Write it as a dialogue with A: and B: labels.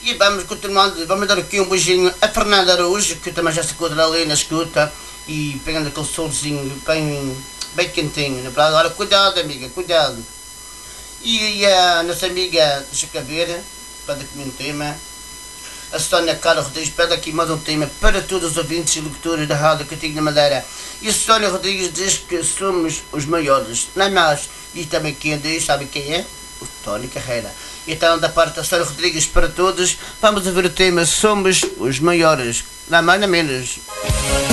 A: E vamos continuando, vamos dar aqui um beijinho a Fernanda Araújo, que também já se encontra ali na escuta, e pegando aquele solzinho bem quentinho, né? Agora cuidado amiga, cuidado. E a nossa amiga, deixa cá ver, pede aqui um tema. A Sónia Carla Rodrigues pede aqui mais um tema para todos os ouvintes e locutores da Rádio Cantigo da Madeira. E a Sónia Rodrigues diz que somos os maiores, não é mais. E também quem diz, sabe quem é? O Tony Carreira. Então, da parte da Sónia Rodrigues para todos, vamos ouvir o tema Somos os Maiores, não mais nem menos.